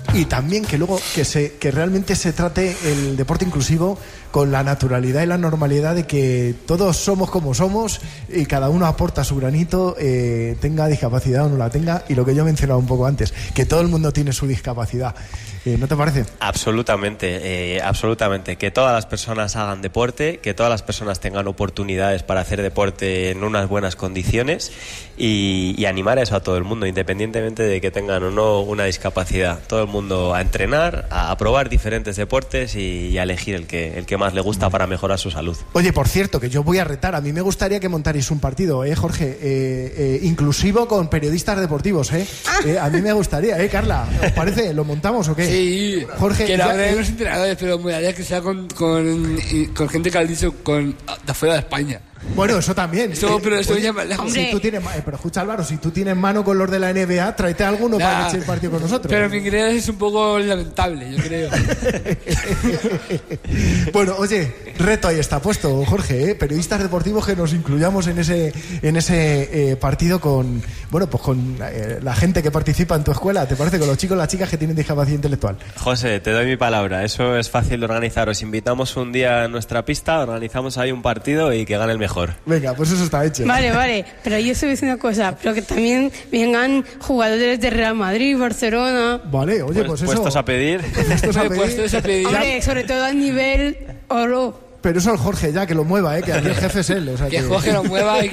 y también que luego que realmente se trate el deporte inclusivo con la naturalidad y la normalidad de que todos somos como somos y cada uno aporta su granito, tenga discapacidad o no la tenga, y lo que yo mencionaba un poco antes, que todo el mundo tiene su discapacidad. ¿No te parece? Absolutamente, absolutamente. Que todas las personas hagan deporte, que todas las personas tengan oportunidades para hacer deporte en unas buenas condiciones y animar a eso a todo el mundo, independientemente de que tengan o no una discapacidad. Todo el mundo a entrenar, a probar diferentes deportes y a elegir el que más le gusta para mejorar su salud. Oye, por cierto, que yo voy a retar. A mí me gustaría que montarais un partido, Jorge, inclusivo con periodistas deportivos, a mí me gustaría, Carla. ¿Os parece? ¿Lo montamos o qué? Sí, Jorge, que la de los entrenadores, pero me gustaría que sea con gente que ha dicho de afuera de España. Bueno, eso también. Pero eso ya más lejos. Si tú tienes, pero escucha, Álvaro, si tú tienes mano con los de la NBA, tráete alguno para que eche el partido con nosotros. Pero mi inglés es un poco lamentable, yo creo. Bueno, oye, reto ahí está puesto, Jorge, periodistas deportivos que nos incluyamos en ese partido con la gente que participa en tu escuela. ¿Te parece? Con los chicos y las chicas que tienen discapacidad intelectual. José, te doy mi palabra. Eso es fácil de organizar. Os invitamos un día a nuestra pista, organizamos ahí un partido y que gane el mejor. Venga, pues eso está hecho. Vale, pero yo estoy diciendo una cosa, pero que también vengan jugadores de Real Madrid, Barcelona. Vale, oye, pues eso. Puestos a pedir. Puestos a pedir. Hombre, sobre todo a nivel oro. Pero eso el Jorge ya, que lo mueva, que aquí el jefe es él. O sea, que Jorge lo mueva y